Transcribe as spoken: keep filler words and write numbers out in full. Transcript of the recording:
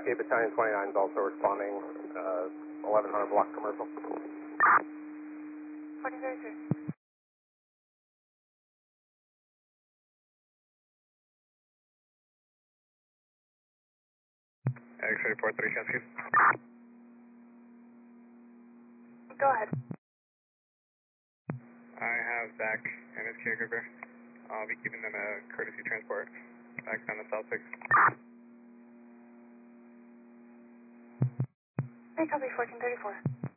A Battalion twenty-nine is also responding, uh, eleven hundred block commercial. fourteen thirty-three. X-ray four three, Chelsea. Go ahead. I have Zach and his caregiver. I'll be keeping them a courtesy transport back down to South six. Hey, copy fourteen thirty-four.